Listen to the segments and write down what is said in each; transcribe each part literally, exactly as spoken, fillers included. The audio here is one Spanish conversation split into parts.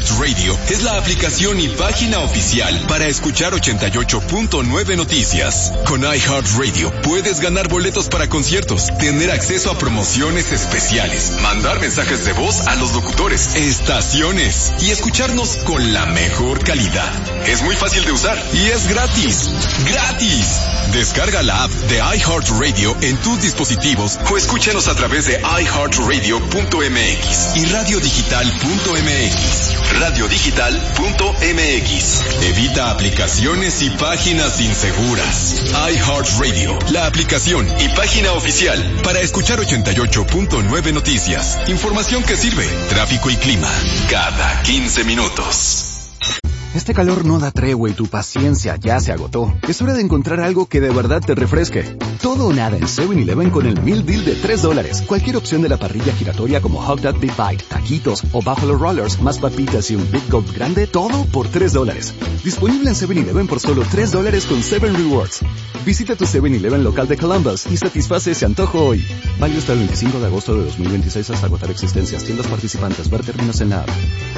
iHeartRadio es la aplicación y página oficial para escuchar ochenta y ocho punto nueve Noticias. Con iHeartRadio puedes ganar boletos para conciertos, tener acceso a promociones especiales, mandar mensajes de voz a los locutores, estaciones y escucharnos con la mejor calidad. Es muy fácil de usar y es gratis. ¡Gratis! Descarga la app de iHeartRadio en tus dispositivos o escúchanos a través de i heart radio punto m x y radio digital punto m x. radio digital punto m x. Evita aplicaciones y páginas inseguras. iHeartRadio, la aplicación y página oficial para escuchar ochenta y ocho punto nueve Noticias. Información que sirve. Tráfico y clima cada quince minutos. Este calor no da tregua y tu paciencia ya se agotó. Es hora de encontrar algo que de verdad te refresque. Todo o nada en seven eleven con el Meal Deal de tres dólares. Cualquier opción de la parrilla giratoria como Hot Dog Big Bite, taquitos o Buffalo Rollers, más papitas y un Big Gulp grande, todo por tres dólares. Disponible en seven eleven por solo tres dólares con seven Rewards. Visita tu seven eleven local de Columbus y satisface ese antojo hoy. Válido hasta el veinticinco de agosto de dos mil veintiséis hasta agotar existencias. Tiendas participantes. Ver términos en la app.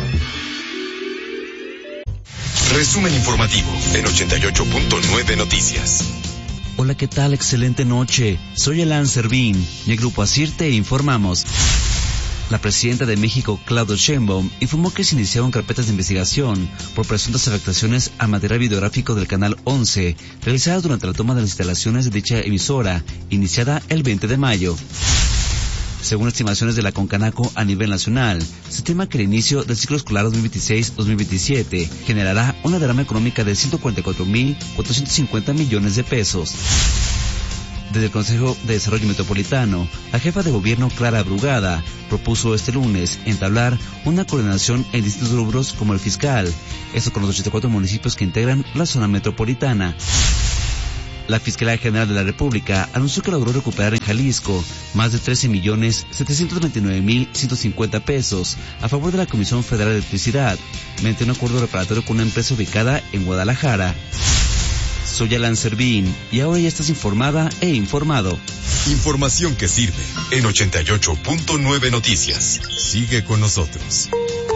Resumen informativo en ochenta y ocho punto nueve Noticias. Hola, ¿qué tal? Excelente noche. Soy Alan Servín y el Grupo Asir te informamos. La presidenta de México, Claudia Sheinbaum, informó que se iniciaron carpetas de investigación por presuntas afectaciones a material videográfico del Canal once, realizadas durante la toma de las instalaciones de dicha emisora, iniciada el veinte de mayo. Según estimaciones de la Concanaco a nivel nacional, se estima que el inicio del ciclo escolar dos mil veintiséis dos mil veintisiete generará una derrama económica de ciento cuarenta y cuatro mil cuatrocientos cincuenta millones de pesos. Desde el Consejo de Desarrollo Metropolitano, la jefa de gobierno Clara Brugada propuso este lunes entablar una coordinación en distintos rubros como el fiscal, esto con los ochenta y cuatro municipios que integran la zona metropolitana. La Fiscalía General de la República anunció que logró recuperar en Jalisco más de trece millones setecientos veintinueve mil ciento cincuenta pesos a favor de la Comisión Federal de Electricidad, mediante un acuerdo reparatorio con una empresa ubicada en Guadalajara. Soy Alan Servín y ahora ya estás informada e informado. Información que sirve en ochenta y ocho punto nueve Noticias. Sigue con nosotros.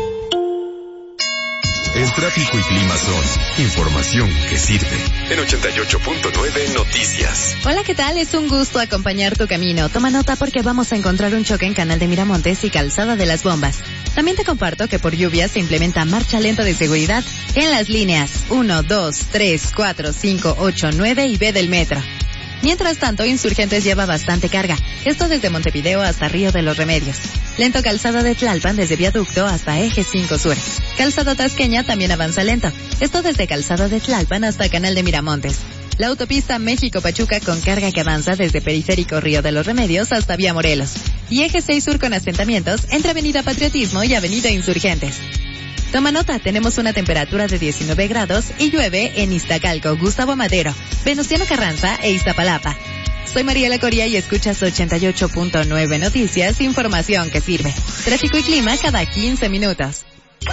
El tráfico y clima son información que sirve en ochenta y ocho punto nueve Noticias. Hola, ¿qué tal? Es un gusto acompañar tu camino. Toma nota porque vamos a encontrar un choque en Canal de Miramontes y Calzada de las Bombas. También te comparto que por lluvia se implementa marcha lenta de seguridad en las líneas uno, dos, tres, cuatro, cinco, ocho, nueve y B del metro. Mientras tanto, Insurgentes lleva bastante carga, esto desde Montevideo hasta Río de los Remedios. Lento Calzada de Tlalpan desde Viaducto hasta Eje cinco Sur. Calzada Tasqueña también avanza lento, esto desde Calzada de Tlalpan hasta Canal de Miramontes. La autopista México-Pachuca con carga que avanza desde Periférico Río de los Remedios hasta Vía Morelos. Y Eje seis Sur con asentamientos entre Avenida Patriotismo y Avenida Insurgentes. Toma nota, tenemos una temperatura de diecinueve grados y llueve en Iztacalco, Gustavo Madero, Venustiano Carranza e Iztapalapa. Soy Mariela Coria y escuchas ochenta y ocho punto nueve Noticias, información que sirve. Tráfico y clima cada quince minutos.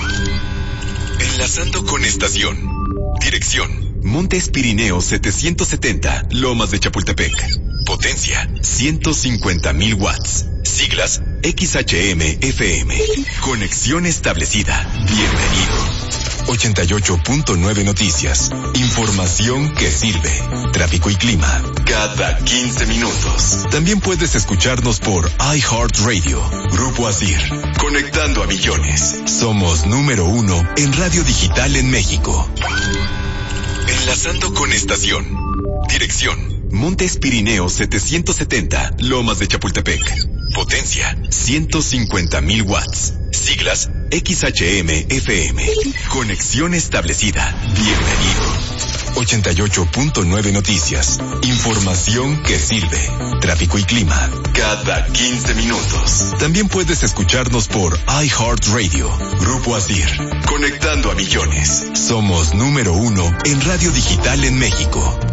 Enlazando con estación. Dirección: Montes Pirineos setecientos setenta, Lomas de Chapultepec. Potencia: ciento cincuenta mil watts. Siglas: X H M F M. Conexión establecida. Bienvenido. ochenta y ocho punto nueve Noticias. Información que sirve. Tráfico y clima cada quince minutos. También puedes escucharnos por iHeartRadio. Grupo Asir. Conectando a millones. Somos número uno en radio digital en México. Enlazando con estación. Dirección: Montes Pirineos setecientos setenta, Lomas de Chapultepec. Potencia: ciento cincuenta mil watts. Siglas: X H M F M. Conexión establecida. Bienvenido. ochenta y ocho punto nueve Noticias. Información que sirve. Tráfico y clima cada quince minutos. También puedes escucharnos por iHeartRadio. Grupo Asir. Conectando a millones. Somos número uno en radio digital en México.